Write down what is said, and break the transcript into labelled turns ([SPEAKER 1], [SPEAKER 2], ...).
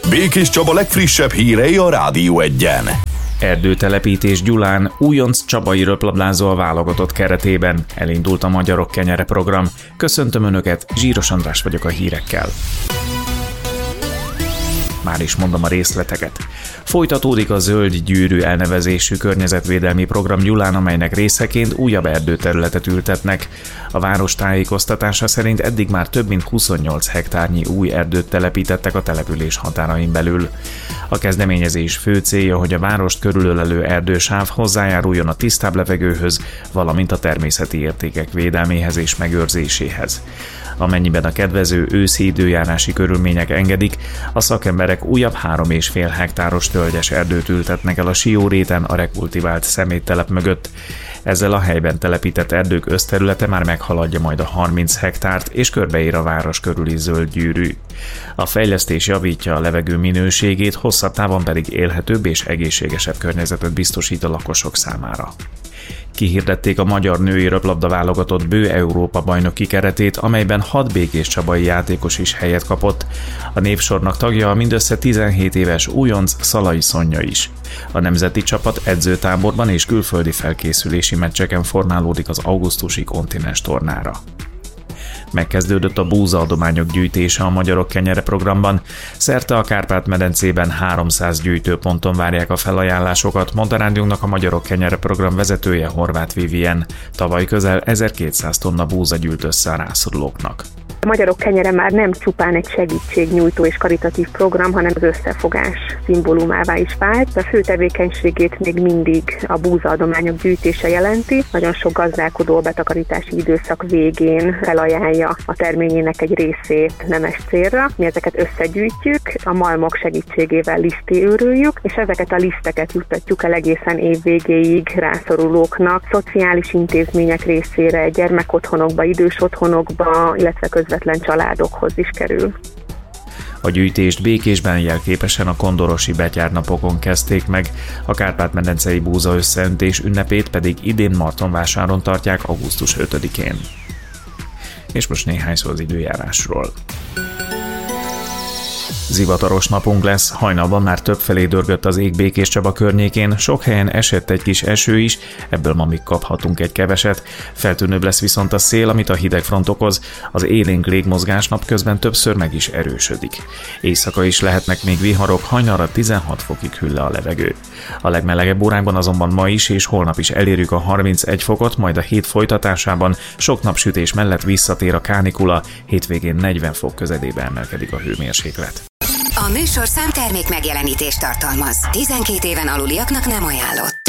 [SPEAKER 1] Békés Csaba legfrissebb hírei a Rádió Egyen.
[SPEAKER 2] Erdőtelepítés Gyulán, újonc csabai röplabdázó a válogatott keretében. Elindult a Magyarok Kenyere program. Köszöntöm Önöket, Zsíros András vagyok a hírekkel. Már is mondom a részleteket. Folytatódik a Zöld Gyűrű elnevezésű környezetvédelmi program Gyulán, amelynek részeként újabb erdőterületet ültetnek. A város tájékoztatása szerint eddig már több mint 28 hektárnyi új erdőt telepítettek a település határain belül. A kezdeményezés fő célja, hogy a várost körülölelő erdősáv hozzájáruljon a tisztább levegőhöz, valamint a természeti értékek védelméhez és megőrzéséhez. Amennyiben a kedvező őszi időjárási körülmények engedik, a szakemberek újabb 3,5 hektáros tölgyes erdőt ültetnek el a Sióréten a rekultivált szeméttelep mögött. Ezzel a helyben telepített erdők összterülete már meghaladja majd a 30 hektárt, és körbeér a város körüli zöld gyűrű. A fejlesztés javítja a levegő minőségét, hosszabb távon pedig élhetőbb és egészségesebb környezetet biztosít a lakosok számára. Kihirdették a magyar női röplabda válogatott bő Európa bajnoki keretét, amelyben 6 békés csabai játékos is helyet kapott. A névsornak tagja a mindössze 17 éves újonc Szalai Szonya is. A nemzeti csapat edzőtáborban és külföldi felkészülési meccseken formálódik az augusztusi kontinens tornára. Megkezdődött a búzaadományok gyűjtése a Magyarok Kenyere programban. Szerte a Kárpát-medencében 300 gyűjtőponton várják a felajánlásokat, mondta rádiónknak a Magyarok Kenyere program vezetője, Horváth Vivien. Tavaly közel 1200 tonna búza gyűlt össze a rászorulóknak.
[SPEAKER 3] A Magyarok Kenyere már nem csupán egy segítségnyújtó és karitatív program, hanem az összefogás szimbólumává is vált. A fő tevékenységét még mindig a búzaadományok gyűjtése jelenti. Nagyon sok gazdálkodó a betakarítási időszak végén felajánlja a terményének egy részét nemes célra. Mi ezeket összegyűjtjük, a malmok segítségével lisztéőrüljük, és ezeket a liszteket juttatjuk el egészen év végéig rászorulóknak, szociális intézmények részére, gyermekotthonokba, idős otthonokba, illetve közvetlen családokhoz is kerül.
[SPEAKER 2] A gyűjtést Békésben jelképesen a kondorosi betyárnapokon kezdték meg, a Kárpát-medencei búza összeöntés ünnepét pedig idén Martonvásáron tartják augusztus 5-én. És most néhány szó az időjárásról. Zivataros napunk lesz, hajnalban már többfelé dörgött az ég Békés Csaba környékén, sok helyen esett egy kis eső is, ebből ma még kaphatunk egy keveset. Feltűnőbb lesz viszont a szél, amit a hidegfront okoz, az élénk légmozgás napközben többször meg is erősödik. Éjszaka is lehetnek még viharok, hajnalra 16 fokig hűl le a levegő. A legmelegebb órákban azonban ma is és holnap is elérjük a 31 fokot, majd a hét folytatásában sok napsütés mellett visszatér a kánikula, hétvégén 40 fok közelébe emelkedik a hőmérséklet.
[SPEAKER 4] A műsorszám termék megjelenítést tartalmaz. 12 éven aluliaknak nem ajánlott.